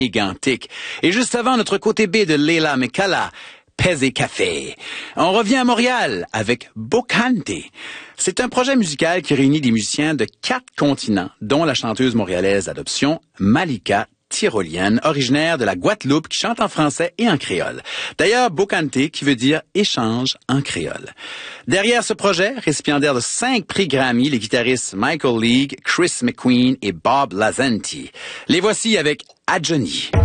gigantique. Et juste avant, notre côté B de Leila Mekala, Pez et Café. On revient à Montréal avec Bocante. C'est un projet musical qui réunit des musiciens de 4 continents, dont la chanteuse montréalaise d'adoption Malika Tyrolienne, originaire de la Guadeloupe, qui chante en français et en créole. D'ailleurs, Bocante, qui veut dire échange en créole. Derrière ce projet, récipiendaire de 5 prix Grammy, les guitaristes Michael League, Chris McQueen et Bob Lazanti. Les voici avec Adjoni.